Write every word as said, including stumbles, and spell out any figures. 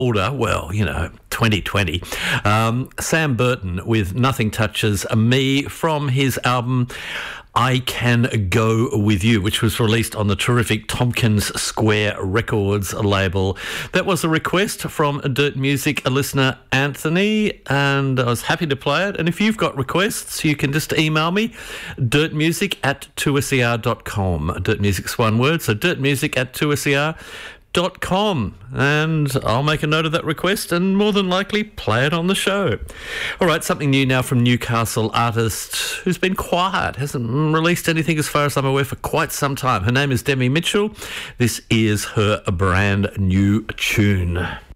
older, well, you know, twenty twenty. Um, Sam Burton with Nothing Touches Me from his album I Can Go With You, which was released on the terrific Tompkins Square Records label. That was a request from Dirt Music listener Anthony, and I was happy to play it. And if you've got requests, you can just email me, dirtmusic at two S E R dot com. Dirt Music's one word, so dirtmusic at two S E R dot com, and I'll make a note of that request and more than likely play it on the show. All right, something new now from Newcastle artist who's been quiet, hasn't released anything as far as I'm aware for quite some time. Her name is Demi Mitchell. This is her brand new tune.